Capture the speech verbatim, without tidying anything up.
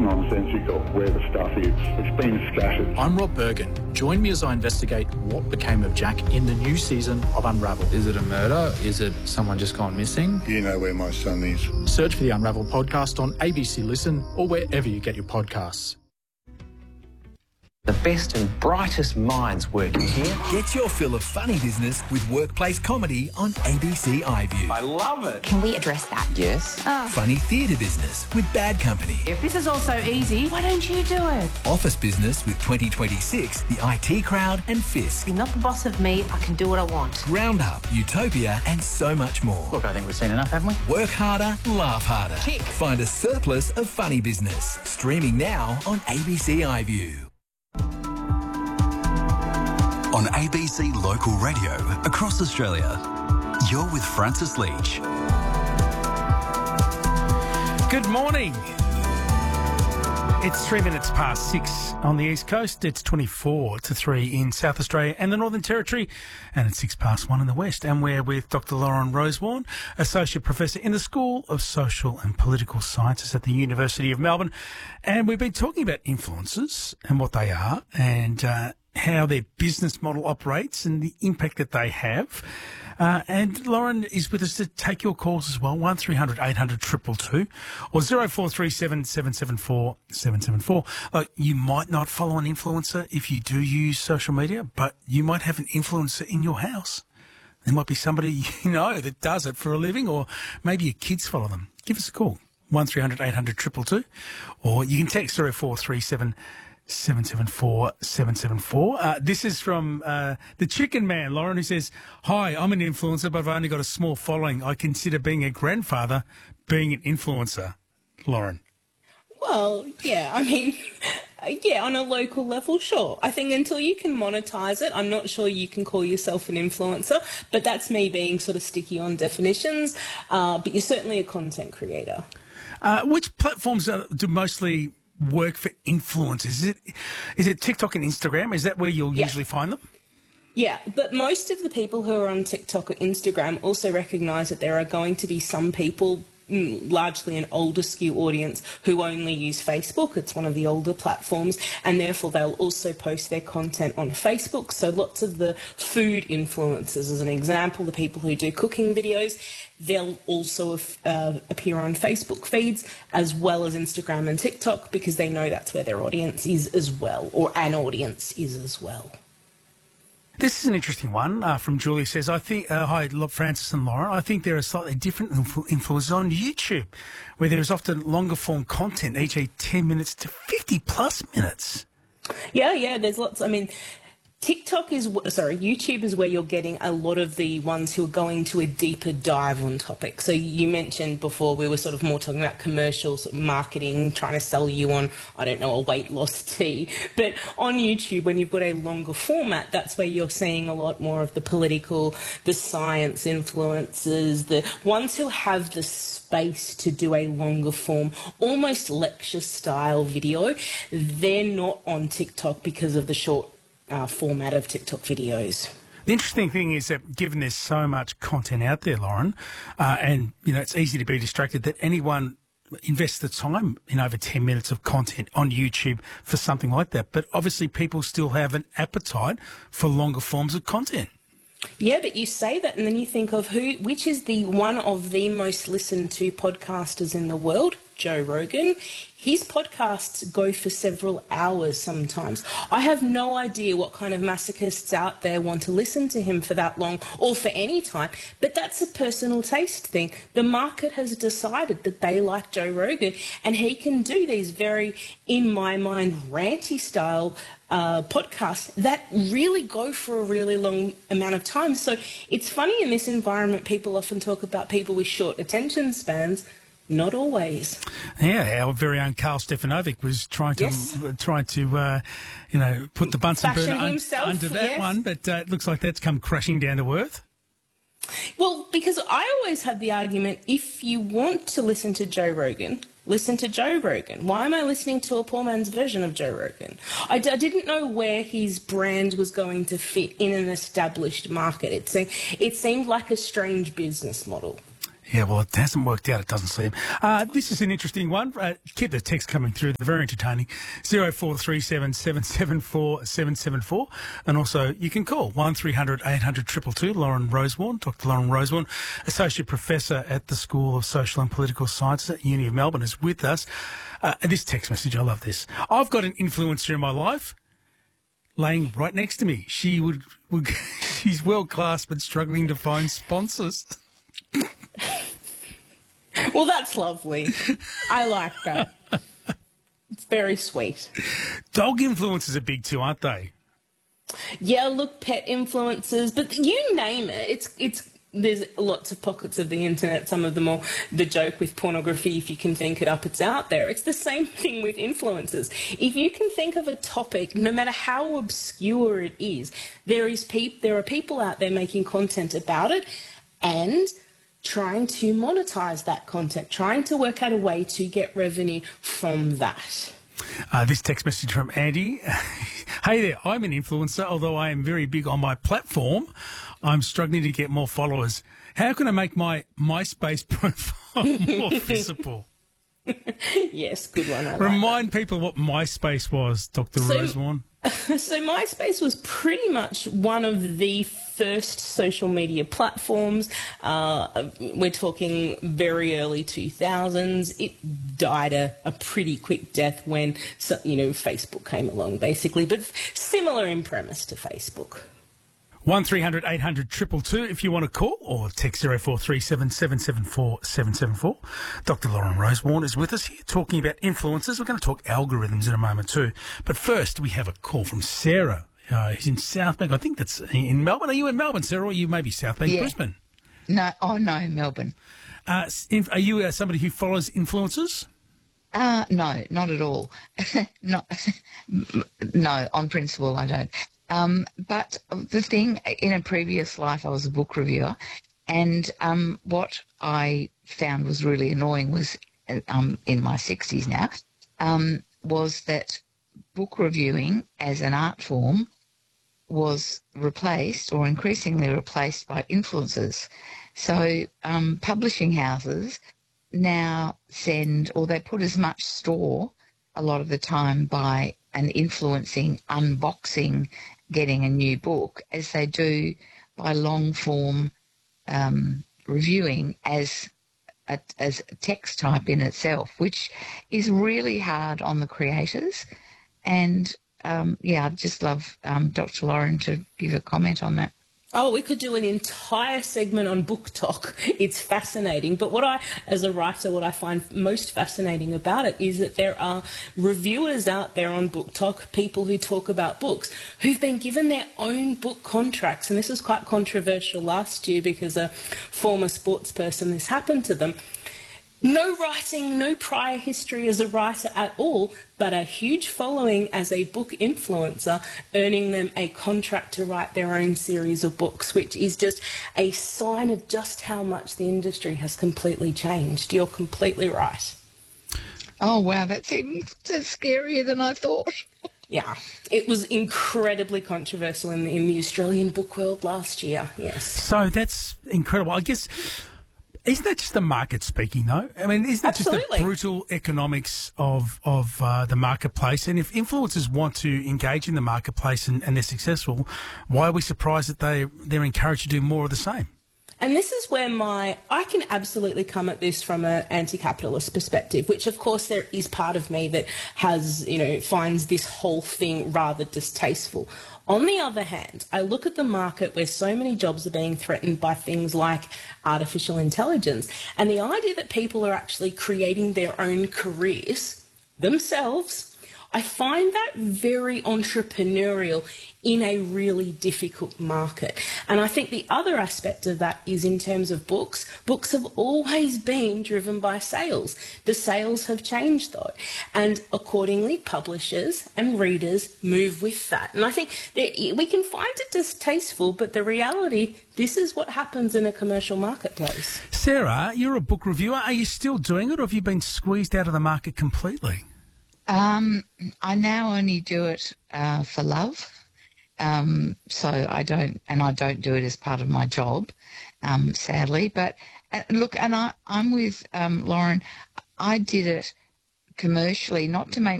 nonsensical where the stuff is. It's been scattered. I'm Rob Bergen. Join me as I investigate what became of Jack in the new season of Unravel. Is it a murder? Is it someone just gone missing? Do you know where my son is? Search for the Unravel podcast on A B C Listen or wherever you get your podcasts. The best and brightest minds working here. Get your fill of funny business with workplace comedy on A B C iView. I love it. Can we address that? Yes. Oh. Funny theatre business with Bad Company. If this is all so easy, why don't you do it? Office business with twenty twenty-six, the I T Crowd and Fisk. You're not the boss of me, I can do what I want. Roundup, Utopia and so much more. Look, I think we've seen enough, haven't we? Work harder, laugh harder. Kick. Find a surplus of funny business. Streaming now on A B C iView. On A B C Local Radio across Australia, you're with Francis Leach. Good morning. It's three minutes past six on the East Coast. It's twenty-four to three in South Australia and the Northern Territory. And it's six past one in the West. And we're with Doctor Lauren Rosewarne, Associate Professor in the School of Social and Political Sciences at the University of Melbourne. And we've been talking about influencers and what they are and uh, how their business model operates and the impact that they have. Uh, and Lauren is with us to take your calls as well, one three hundred eight hundred two two two or zero four three seven seven seven four seven seven four. Uh, you might not follow an influencer if you do use social media, but you might have an influencer in your house. There might be somebody you know that does it for a living, or maybe your kids follow them. Give us a call, one three hundred eight hundred two two two, or you can text zero four three seven seven seven four seven seven four. Uh, this is from uh, the Chicken Man, Lauren, who says, "Hi, I'm an influencer, but I've only got a small following. I consider being a grandfather being an influencer." Lauren. Well, yeah, I mean, yeah, on a local level, sure. I think until you can monetize it, I'm not sure you can call yourself an influencer, but that's me being sort of sticky on definitions. Uh, but you're certainly a content creator. Uh, which platforms are, do mostly work for influencers? Is it is it TikTok and Instagram? Is that where you'll Yeah. usually find them? Yeah, but most of the people who are on TikTok or Instagram also recognise that there are going to be some people, mm, largely an older skew audience, who only use Facebook. It's one of the older platforms, and therefore they'll also post their content on Facebook. So lots of the food influencers, as an example, the people who do cooking videos, they'll also uh, appear on Facebook feeds as well as Instagram and TikTok, because they know that's where their audience is as well, or an audience is as well. This is an interesting one uh, from Julie. Says, I think, uh, hi, Francis and Laura, I think there are slightly different influ- influences on YouTube, where there is often longer form content, each ten minutes to fifty plus minutes. Yeah, yeah, there's lots. I mean, TikTok is, sorry, YouTube is where you're getting a lot of the ones who are going to a deeper dive on topics. So you mentioned before we were sort of more talking about commercial sort of marketing, trying to sell you on, I don't know, a weight loss tea. But on YouTube, when you've got a longer format, that's where you're seeing a lot more of the political, the science influencers, the ones who have the space to do a longer form, almost lecture style video. They're not on TikTok because of the short Uh, format of TikTok videos. The interesting thing is that given there's so much content out there, Lauren, uh, and you know it's easy to be distracted, that anyone invests the time in over ten minutes of content on YouTube for something like that. But obviously people still have an appetite for longer forms of content. Yeah, but you say that and then you think of who, which is the one of the most listened to podcasters in the world, Joe Rogan. His podcasts go for several hours sometimes. I have no idea what kind of masochists out there want to listen to him for that long or for any time, but that's a personal taste thing. The market has decided that they like Joe Rogan, and he can do these very, in my mind, ranty style uh, podcasts that really go for a really long amount of time. So it's funny in this environment, people often talk about people with short attention spans. Not always. Yeah, our very own Carl Stefanovic was trying to Yes. trying to uh, you know put the Bunsen Fashion burner un- himself, under that yes. one, but uh, it looks like that's come crashing down to earth. Well, because I always have the argument, if you want to listen to Joe Rogan, listen to Joe Rogan. Why am I listening to a poor man's version of Joe Rogan? I, d- I didn't know where his brand was going to fit in an established market. It seemed, it seemed like a strange business model. Yeah, well, it hasn't worked out, it doesn't seem. Uh, this is an interesting one. Uh, keep the text coming through. They're very entertaining. zero four three seven, seven seven four, seven seven four. And also, you can call one three hundred, eight hundred, two two two. Lauren Rosewarne, Doctor Lauren Rosewarne, Associate Professor at the School of Social and Political Sciences at Uni of Melbourne, is with us. Uh, this text message, I love this. I've got an influencer in my life laying right next to me. She would, would she's world-class but struggling to find sponsors. Well, that's lovely. I like that. It's very sweet. Dog influencers are big too, aren't they? Yeah, look, pet influencers, but you name it. It's it's. There's lots of pockets of the internet. Some of them are the joke with pornography. If you can think it up, it's out there. It's the same thing with influencers. If you can think of a topic, no matter how obscure it is, there is peop- there are people out there making content about it and trying to monetize that content, trying to work out a way to get revenue from that. Uh, this text message from Andy. Hey there, I'm an influencer, although I am very big on my platform. I'm struggling to get more followers. How can I make my MySpace profile more visible? Yes, good one. I like Remind that. people what MySpace was, Doctor So- Rosewarne. So MySpace was pretty much one of the first social media platforms. Uh, we're talking very early two thousands. It died a, a pretty quick death when, so, you know, Facebook came along, basically, but similar in premise to Facebook. one three hundred, eight hundred, two two two if you want to call, or text zero four three seven, seven seven four, seven seven four. Doctor Lauren Rosewarne is with us here talking about influencers. We're going to talk algorithms in a moment too. But first, we have a call from Sarah. Uh, he's in South Bank. I think that's in Melbourne. Are you in Melbourne, Sarah, or are you maybe South Bank, Yeah. Brisbane? No, oh no, Melbourne. Uh, are you uh, somebody who follows influencers? Uh, no, not at all. not, no, on principle, I don't. Um, but the thing, in a previous life, I was a book reviewer, and um, what I found was really annoying was, um, in my sixties now, um, was that book reviewing as an art form was replaced, or increasingly replaced, by influencers. So um, publishing houses now send, or they put as much store a lot of the time by an influencing, unboxing, getting a new book, as they do by long form um, reviewing as a, as a text type in itself, which is really hard on the creators. And um, yeah, I'd just love um, Doctor Lauren to give a comment on that. Oh, we could do an entire segment on Book Talk. It's fascinating. But what I, as a writer, what I find most fascinating about it is that there are reviewers out there on Book Talk, people who talk about books, who've been given their own book contracts. And this was quite controversial last year because a former sports person, this happened to them. No writing, no prior history as a writer at all, but a huge following as a book influencer, earning them a contract to write their own series of books, which is just a sign of just how much the industry has completely changed. You're completely right. Oh, wow, that's even that's scarier than I thought. Yeah, it was incredibly controversial in the, in the Australian book world last year, yes. So that's incredible. I guess... Isn't that just the market speaking, though? I mean, isn't that Absolutely. just the brutal economics of of uh, the marketplace? And if influencers want to engage in the marketplace and, and they're successful, why are we surprised that they they're encouraged to do more of the same? And this is where my, I can absolutely come at this from an anti-capitalist perspective, which of course there is part of me that has, you know, finds this whole thing rather distasteful. On the other hand, I look at the market where so many jobs are being threatened by things like artificial intelligence, and the idea that people are actually creating their own careers themselves, I find that very entrepreneurial in a really difficult market. And I think the other aspect of that is in terms of books. Books have always been driven by sales. The sales have changed though. And accordingly, publishers and readers move with that. And I think that we can find it distasteful, but the reality, this is what happens in a commercial marketplace. Sarah, you're a book reviewer. Are you still doing it, or have you been squeezed out of the market completely? Um, I now only do it uh, for love. Um, so I don't, and I don't do it as part of my job, um, sadly. But And look, and I, I'm with um, Lauren. I did it commercially, not to make